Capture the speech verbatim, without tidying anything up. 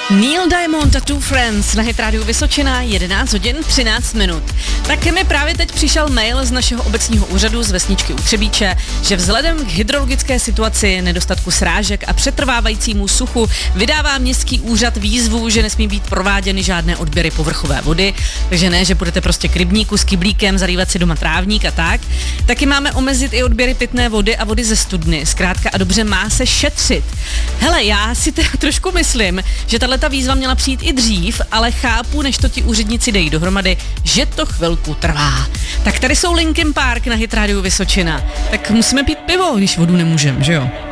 Neil Diamond a Two Friends na Hit Radio Vysočina, jedenáct hodin třináct minut. Tak mi právě teď přišel mail z našeho obecního úřadu z vesničky u Třebíče, že vzhledem k hydrologické situaci, nedostatku srážek a přetrvávajícímu suchu vydává městský úřad výzvu, že nesmí být prováděny žádné odběry povrchové vody, takže ne, že půjdete prostě k rybníku s kyblíkem, zarývat si doma trávník a tak. Taky máme omezit i odběry pitné vody a vody ze studny. Zkrátka a dobře, má se šetřit. Hele, já si teda trošku myslím, že tahle ta výzva měla přijít i dřív, ale chápu, než to ti úředníci dejí dohromady, že to chvilku trvá. Tak tady jsou Linkin Park na Hit Radio Vysočina. Tak musíme pít pivo, když vodu nemůžeme, že jo?